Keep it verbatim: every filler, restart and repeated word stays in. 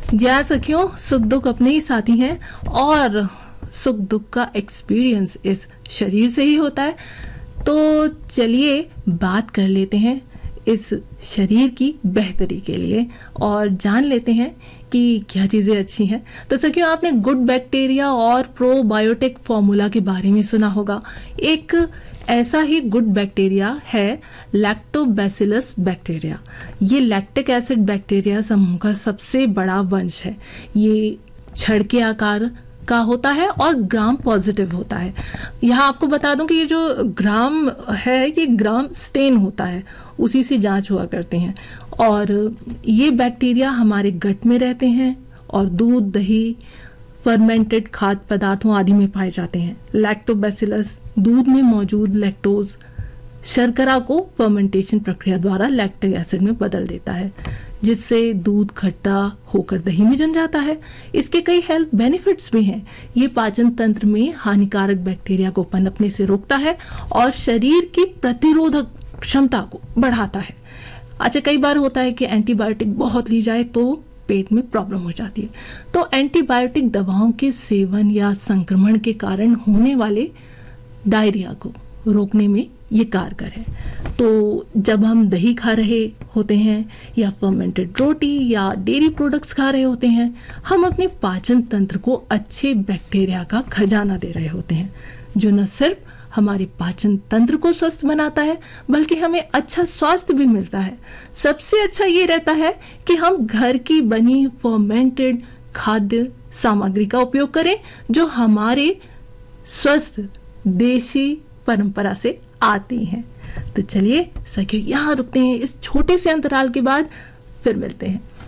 जी हाँ सखियों, सुख दुख अपने ही साथी हैं और सुख दुख का एक्सपीरियंस इस शरीर से ही होता है। तो चलिए बात कर लेते हैं इस शरीर की बेहतरी के लिए और जान लेते हैं कि क्या चीज़ें अच्छी हैं। तो सखियों, आपने गुड बैक्टीरिया और प्रोबायोटिक फॉर्मूला के बारे में सुना होगा। एक ऐसा ही गुड बैक्टीरिया है लैक्टोबैसिलस बैक्टीरिया। ये लैक्टिक एसिड बैक्टीरिया समूह का सबसे बड़ा वंश है। ये छड़ के आकार का होता है और ग्राम पॉजिटिव होता है। यहाँ आपको बता दूं कि ये जो ग्राम है ये ग्राम स्टेन होता है, उसी से जांच हुआ करते हैं। और ये बैक्टीरिया हमारे गट में रहते हैं और दूध, दही, फर्मेंटेड खाद्य पदार्थों आदि में पाए जाते हैं। लैक्टोबैसिलस दूध में मौजूद लैक्टोज शर्करा को फर्मेंटेशन प्रक्रिया द्वारा लैक्टिक एसिड में बदल देता है, जिससे दूध खट्टा होकर दही में जम जाता है। इसके कई हेल्थ बेनिफिट्स भी हैं। ये पाचन तंत्र में हानिकारक बैक्टीरिया को पनपने से रोकता है और शरीर की प्रतिरोधक क्षमता को बढ़ाता है। अच्छा, कई बार होता है कि एंटीबायोटिक बहुत ली जाए तो पेट में प्रॉब्लम हो जाती है। तो एंटीबायोटिक दवाओं के सेवन या संक्रमण के कारण होने वाले डायरिया को रोकने में ये कारगर है। तो जब हम दही खा रहे होते हैं या फर्मेंटेड रोटी या डेयरी प्रोडक्ट्स खा रहे होते हैं, हम अपने पाचन तंत्र को अच्छे बैक्टीरिया का खजाना दे रहे होते हैं, जो न सिर्फ हमारे पाचन तंत्र को स्वस्थ बनाता है बल्कि हमें अच्छा स्वास्थ्य भी मिलता है। सबसे अच्छा ये रहता है कि हम घर की बनी फर्मेंटेड खाद्य सामग्री का उपयोग करें, जो हमारे स्वस्थ देशी परंपरा से आती हैं। तो चलिए सखियों, यहाँ रुकते हैं इस छोटे से अंतराल के बाद, फिर मिलते हैं।